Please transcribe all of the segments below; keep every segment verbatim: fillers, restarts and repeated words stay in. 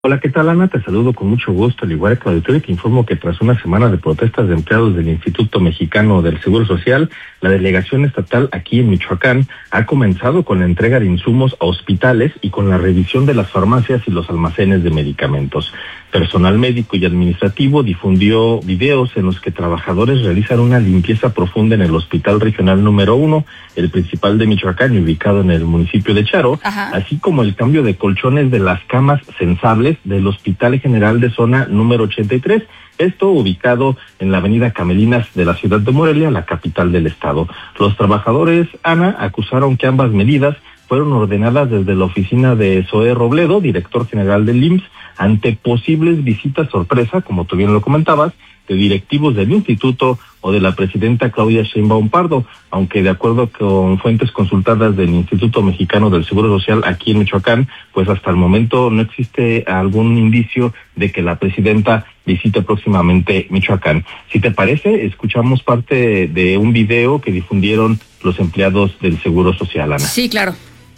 Hola, ¿qué tal, Ana? Te saludo con mucho gusto, al igual que el auditorio, te informo que tras una semana de protestas de empleados del Instituto Mexicano del Seguro Social, la delegación estatal aquí en Michoacán ha comenzado con la entrega de insumos a hospitales y con la revisión de las farmacias y los almacenes de medicamentos. Personal médico y administrativo difundió videos en los que trabajadores realizan una limpieza profunda en el Hospital Regional número uno, el principal de Michoacán y ubicado en el municipio de Charo, Ajá. así como el cambio de colchones de las camas sensables del Hospital General de Zona número ochenta y tres, esto ubicado en la avenida Camelinas de la ciudad de Morelia, la capital del estado. Los trabajadores, Ana, acusaron que ambas medidas fueron ordenadas desde la oficina de Zoé Robledo, director general del I M S S, ante posibles visitas sorpresa, como tú bien lo comentabas, de directivos del instituto o de la presidenta Claudia Sheinbaum Pardo, aunque de acuerdo con fuentes consultadas del Instituto Mexicano del Seguro Social aquí en Michoacán, pues hasta el momento no existe algún indicio de que la presidenta visite próximamente Michoacán. Si te parece, escuchamos parte de un video que difundieron los empleados del Seguro Social, Ana. Sí, claro.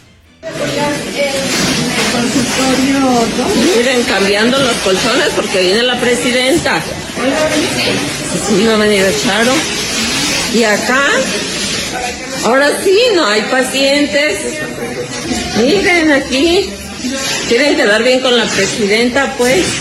Miren, cambiando los colchones porque viene la presidenta. Sí, va a venir Charo. Y acá, ahora sí, no hay pacientes. Miren aquí. ¿Quieren quedar bien con la presidenta, pues?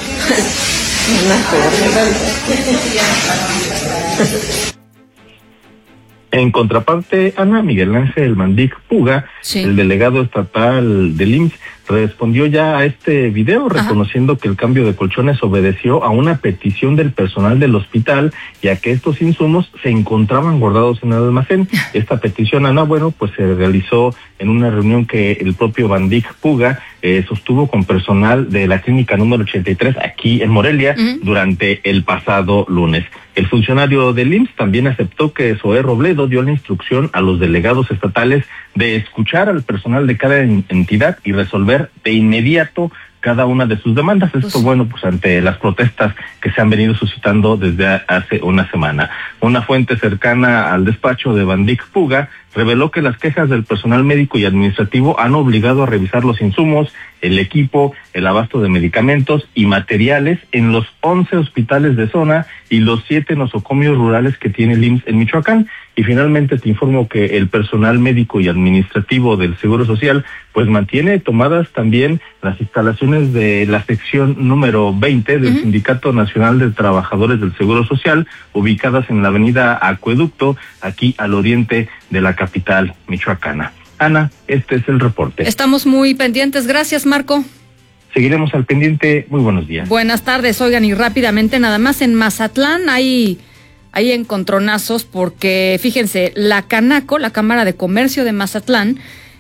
En contraparte, Ana, Miguel Ángel Mandic Puga, sí. el delegado estatal del I M S S, respondió ya a este video, reconociendo Ajá. que el cambio de colchones obedeció a una petición del personal del hospital, ya que estos insumos se encontraban guardados en el almacén. Esta petición, Ana, bueno, pues se realizó en una reunión que el propio Mandic Puga eh, sostuvo con personal de la clínica número ochenta y tres aquí en Morelia uh-huh. durante el pasado lunes. El funcionario del I M S S también aceptó que Zoé Robledo dio la instrucción a los delegados estatales de escuchar al personal de cada entidad y resolver de inmediato cada una de sus demandas. Esto, pues, bueno, pues ante las protestas que se han venido suscitando desde hace una semana. Una fuente cercana al despacho de Mandic Puga reveló que las quejas del personal médico y administrativo han obligado a revisar los insumos, el equipo, el abasto de medicamentos y materiales en los once hospitales de zona y los siete nosocomios rurales que tiene el I M S S en Michoacán. Y finalmente te informo que el personal médico y administrativo del Seguro Social pues mantiene tomadas también las instalaciones de la sección número veinte del uh-huh. Sindicato Nacional de Trabajadores del Seguro Social, ubicadas en la avenida Acueducto, aquí al oriente de la capital michoacana. Ana, este es el reporte. Estamos muy pendientes. Gracias, Marco. Seguiremos al pendiente. Muy buenos días. Buenas tardes. Oigan, y rápidamente, nada más en Mazatlán hay... Hay encontronazos porque, fíjense, la Canaco, la Cámara de Comercio de Mazatlán,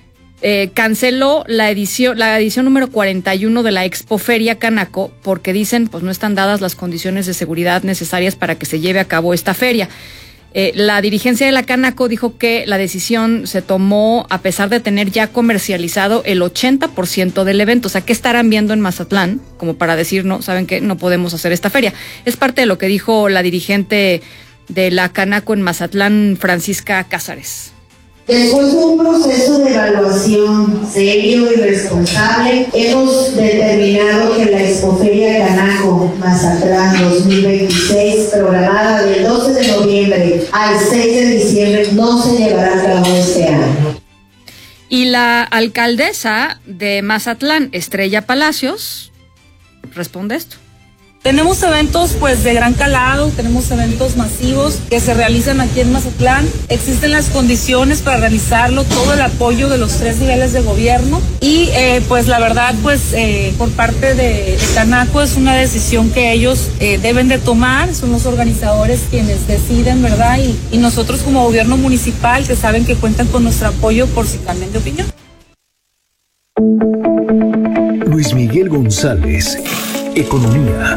eh, canceló la edición, la edición número cuarenta y uno de la Expoferia Canaco porque dicen, pues no están dadas las condiciones de seguridad necesarias para que se lleve a cabo esta feria. Eh, la dirigencia de la Canaco dijo que la decisión se tomó a pesar de tener ya comercializado el ochenta por ciento del evento. O sea, ¿qué estarán viendo en Mazatlán? Como para decir, no, ¿saben qué? No podemos hacer esta feria. Es parte de lo que dijo la dirigente de la Canaco en Mazatlán, Francisca Cázares. Después de un proceso de evaluación serio y responsable, hemos determinado que la Expoferia Canaco Mazatlán dos mil veintiséis, programada del doce de noviembre al seis de diciembre, no se llevará a cabo este año. Y la alcaldesa de Mazatlán, Estrella Palacios, responde esto. Tenemos eventos pues de gran calado, tenemos eventos masivos que se realizan aquí en Mazatlán. Existen las condiciones para realizarlo, todo el apoyo de los tres niveles de gobierno y eh, pues la verdad pues eh, por parte de, de Canaco es una decisión que ellos eh, deben de tomar, son los organizadores quienes deciden, ¿verdad? Y, y nosotros como gobierno municipal que saben que cuentan con nuestro apoyo por si cambian de opinión. Luis Miguel González, Economía.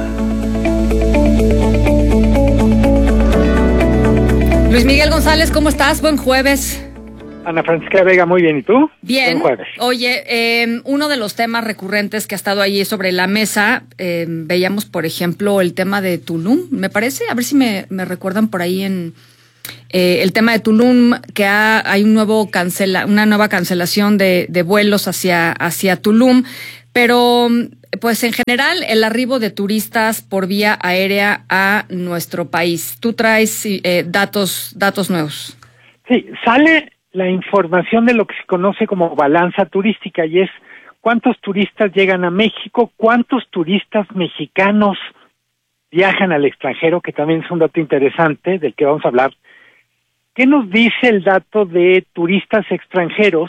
Luis Miguel González, ¿cómo estás? Buen jueves. Ana Francisca Vega, muy bien. ¿Y tú? Bien. Buen jueves. Oye, eh, uno de los temas recurrentes que ha estado ahí sobre la mesa, eh, veíamos, por ejemplo, el tema de Tulum, me parece. A ver si me, me recuerdan por ahí en eh, el tema de Tulum, que ha, hay un nuevo cancela, una nueva cancelación de, de vuelos hacia, hacia Tulum. Pero, pues en general, el arribo de turistas por vía aérea a nuestro país. Tú traes eh, datos, datos nuevos. Sí, sale la información de lo que se conoce como balanza turística y es cuántos turistas llegan a México, cuántos turistas mexicanos viajan al extranjero, que también es un dato interesante del que vamos a hablar. ¿Qué nos dice el dato de turistas extranjeros?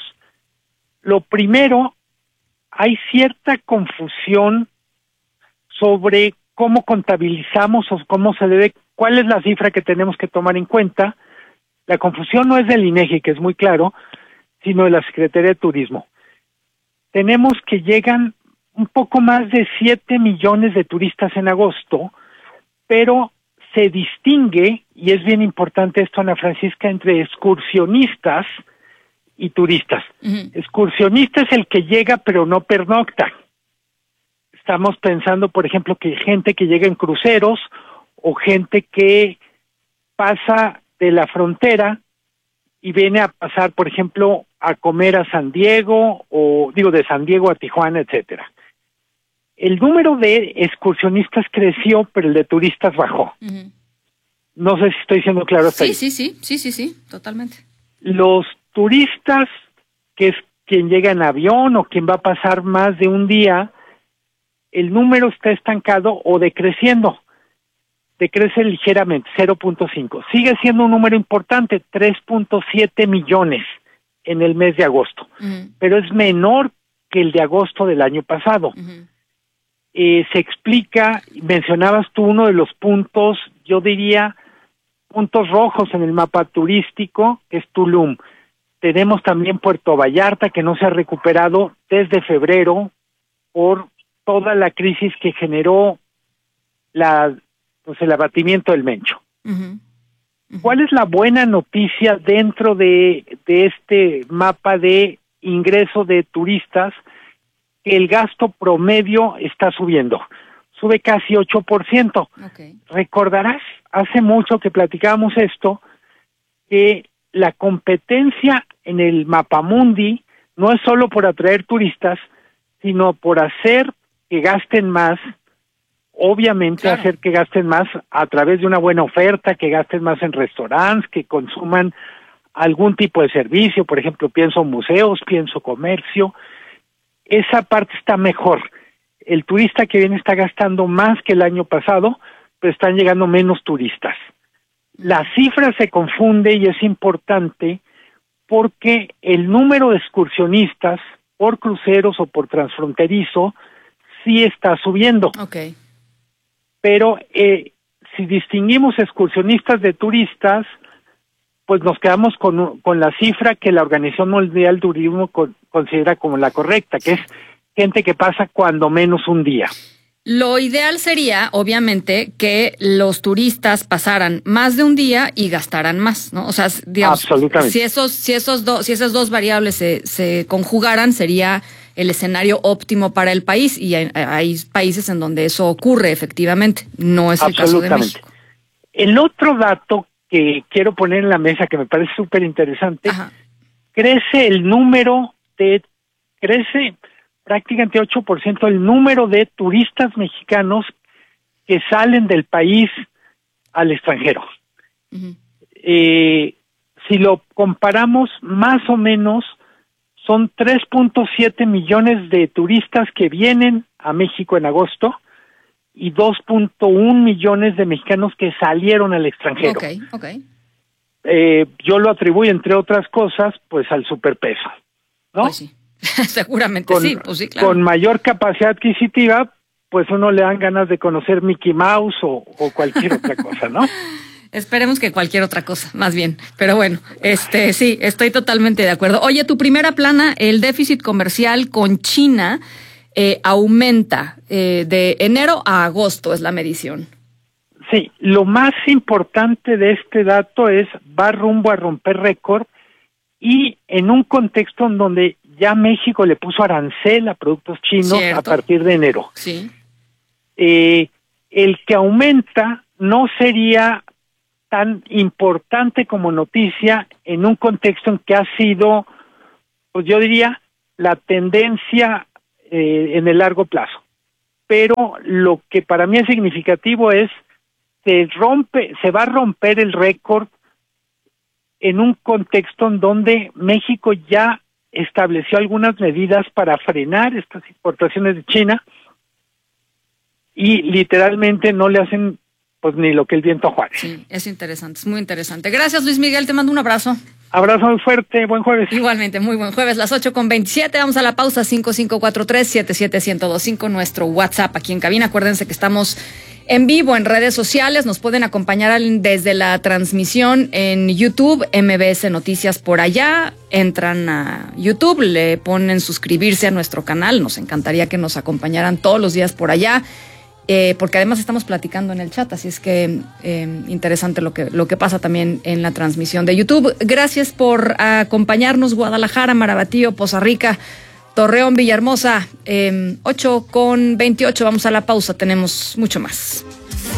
Lo primero, hay cierta confusión sobre cómo contabilizamos o cómo se debe, cuál es la cifra que tenemos que tomar en cuenta. La confusión no es del INEGI, que es muy claro, sino de la Secretaría de Turismo. Tenemos que llegan un poco más de siete millones de turistas en agosto, pero se distingue, y es bien importante esto, Ana Francisca, entre excursionistas y turistas. Uh-huh. Excursionista es el que llega pero no pernocta. Estamos pensando, por ejemplo, que gente que llega en cruceros o gente que pasa de la frontera y viene a pasar, por ejemplo, a comer a San Diego, o digo, de San Diego a Tijuana, etcétera. El número de excursionistas creció, pero el de turistas bajó. Uh-huh. No sé si estoy siendo claro hasta sí, ahí. Sí, sí, sí, sí, sí, totalmente. Los turistas, que es quien llega en avión o quien va a pasar más de un día, el número está estancado o decreciendo. Decrece ligeramente, cero punto cinco. Sigue siendo un número importante, tres punto siete millones en el mes de agosto. Uh-huh. Pero es menor que el de agosto del año pasado. Uh-huh. Eh, se explica, mencionabas tú uno de los puntos, yo diría, puntos rojos en el mapa turístico, que es Tulum. Tenemos también Puerto Vallarta, que no se ha recuperado desde febrero por toda la crisis que generó la, pues el abatimiento del Mencho. Uh-huh. Uh-huh. ¿Cuál es la buena noticia dentro de, de este mapa de ingreso de turistas? Que el gasto promedio está subiendo, sube casi ocho por ciento. Okay. Recordarás, hace mucho que platicábamos esto, que la competencia en el Mapamundi no es solo por atraer turistas, sino por hacer que gasten más, obviamente claro. Hacer que gasten más a través de una buena oferta, que gasten más en restaurantes, que consuman algún tipo de servicio, por ejemplo, pienso museos, pienso comercio. Esa parte está mejor. El turista que viene está gastando más que el año pasado, pero están llegando menos turistas. La cifra se confunde y es importante porque el número de excursionistas por cruceros o por transfronterizo sí está subiendo. Okay. Pero eh, si distinguimos excursionistas de turistas, pues nos quedamos con, con la cifra que la Organización Mundial del Turismo con, considera como la correcta, que es gente que pasa cuando menos un día. Lo ideal sería, obviamente, que los turistas pasaran más de un día y gastaran más, ¿no? O sea, digamos, absolutamente. Si esos, si esos dos, si esas dos variables se, se conjugaran, sería el escenario óptimo para el país, y hay, hay países en donde eso ocurre, efectivamente. No es el caso de México. El otro dato que quiero poner en la mesa, que me parece súper interesante, crece el número de, crece prácticamente ocho por ciento el número de turistas mexicanos que salen del país al extranjero. Uh-huh. Eh, si lo comparamos, más o menos, son tres punto siete millones de turistas que vienen a México en agosto, y dos punto uno millones de mexicanos que salieron al extranjero. Okay, okay. Eh, yo lo atribuyo, entre otras cosas, pues al superpeso, ¿no? Pues sí, seguramente con, sí, pues sí, claro. Con mayor capacidad adquisitiva, pues uno le dan ganas de conocer Mickey Mouse o, o cualquier otra cosa, ¿no? Esperemos que cualquier otra cosa, más bien. Pero bueno, este sí, estoy totalmente de acuerdo. Oye, tu primera plana, el déficit comercial con China Eh, aumenta eh, de enero a agosto, es la medición. Sí, lo más importante de este dato es, va rumbo a romper récord, y en un contexto en donde ya México le puso arancel a productos chinos. Cierto. A partir de enero. Sí. Eh, el que aumenta no sería tan importante como noticia en un contexto en que ha sido, pues yo diría, la tendencia eh, en el largo plazo. Pero lo que para mí es significativo es se rompe, se va a romper el récord en un contexto en donde México ya estableció algunas medidas para frenar estas importaciones de China y literalmente no le hacen pues ni lo que el viento a Juárez. Sí, es interesante, es muy interesante. Gracias, Luis Miguel, te mando un abrazo. Abrazo muy fuerte, buen jueves. Igualmente, muy buen jueves, las ocho con veintisiete, vamos a la pausa, cinco cinco cuatro tres, siete siete uno cero dos cinco, nuestro WhatsApp aquí en cabina. Acuérdense que estamos en vivo en redes sociales, nos pueden acompañar desde la transmisión en YouTube, M B S Noticias por allá, entran a YouTube, le ponen suscribirse a nuestro canal, nos encantaría que nos acompañaran todos los días por allá. Eh, porque además estamos platicando en el chat, así es que eh, interesante lo que, lo que pasa también en la transmisión de YouTube. Gracias por acompañarnos, Guadalajara, Marabatío, Poza Rica, Torreón, Villahermosa, eh, ocho con veintiocho, vamos a la pausa, tenemos mucho más.